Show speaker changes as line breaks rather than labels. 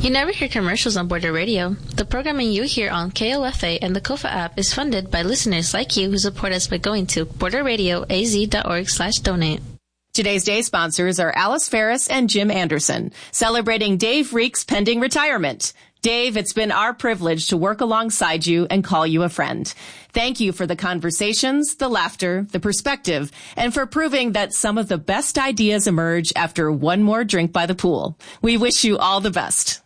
You never hear commercials on Border Radio. The programming you hear on KOFA and the KOFA app is funded by listeners like you who support us by going to borderradioaz.org/donate.
Today's day sponsors are Alice Ferris and Jim Anderson, celebrating Dave Reek's pending retirement. Dave, it's been our privilege to work alongside you and call you a friend. Thank you for the conversations, the laughter, the perspective, and for proving that some of the best ideas emerge after one more drink by the pool. We wish you all the best.